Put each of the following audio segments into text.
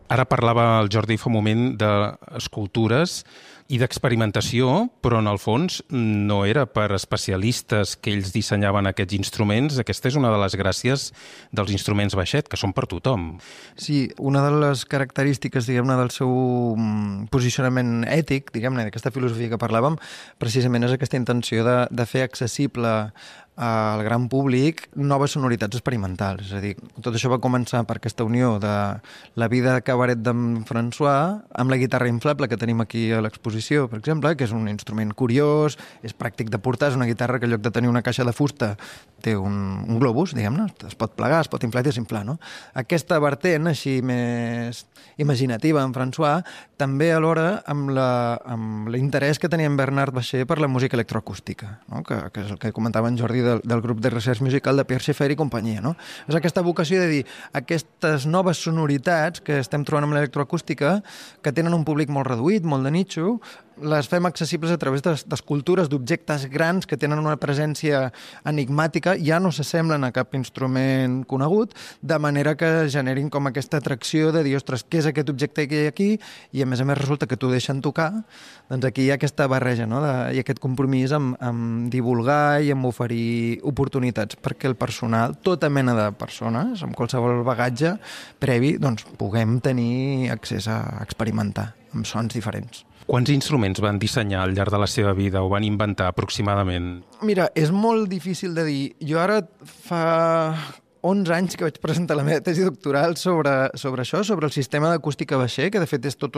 Ara parlava el Jordi fa un moment d'escultures i d'experimentació, però en el fons no era per especialistes que ells dissenyaven aquests instruments. Aquesta és una de les gràcies dels instruments baixet, que són per tothom. Sí, una de les característiques, diguem-ne, del seu posicionament ètic, diguem-ne, d'aquesta filosofia que parlàvem, precisament és aquesta intenció de fer accessible al gran públic noves sonoritats experimentals. És a dir, tot això va començar per aquesta unió de la vida de cabaret d'en François amb la guitarra inflable que tenim aquí a l'exposició, per exemple, que és un instrument curiós, és pràctic de portar, és una guitarra que en lloc de tenir una caixa de fusta té un globus, diguem-ne, es pot plegar, es pot inflar i desinflar, no? Aquesta vertent així més imaginativa en François, també alhora amb l'interès que tenia en Bernard Bacher per la música electroacústica, no? que és el que comentava en Jordi del grup de recerca musical de Pierre Schaeffer i companyia. No? És aquesta vocació de dir aquestes noves sonoritats que estem trobant amb l'electroacústica, que tenen un públic molt reduït, molt de nicho, les fem accessibles a través d'escultures, d'objectes grans que tenen una presència enigmàtica, ja no s'assemblen a cap instrument conegut, de manera que generin com aquesta atracció de dir, ostres, què és aquest objecte que hi ha aquí? I a més resulta que t'ho deixen tocar. Doncs aquí hi ha aquesta barreja, no? I aquest compromís amb divulgar i amb oferir oportunitats perquè el personal, tota mena de persones, amb qualsevol bagatge previ, doncs puguem tenir accés a experimentar amb sons diferents. Quants instruments van dissenyar al llarg de la seva vida o van inventar aproximadament? Mira, és molt difícil de dir. Jo ara fa 11 anys que vaig presentar la meva tesi doctoral sobre això, sobre el sistema d'acústica Bacher, que de fet és tota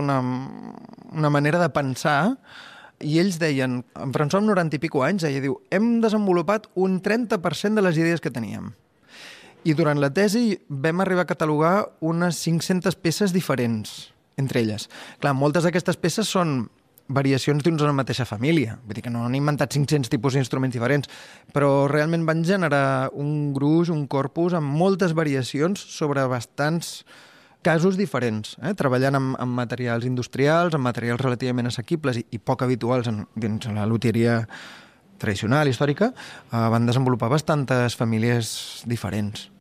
una manera de pensar, i ells deien, en François amb 90 i escaig anys, diu, hem desenvolupat un 30% de les idees que teníem. I durant la tesi vam arribar a catalogar unes 500 peces diferents entre elles. Clar, moltes d'aquestes peces són variacions dins una mateixa família. Vull dir que no han inventat 500 tipus d'instruments diferents, però realment van generar un gruix, un corpus, amb moltes variacions sobre bastants casos diferents, treballant amb materials industrials, amb materials relativament assequibles i poc habituals dins la luthieria tradicional, històrica, van desenvolupar bastantes famílies diferents.